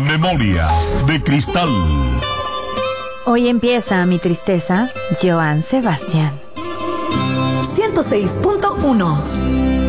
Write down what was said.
Memorias de Cristal. Hoy empieza mi tristeza, Joan Sebastián. 106.1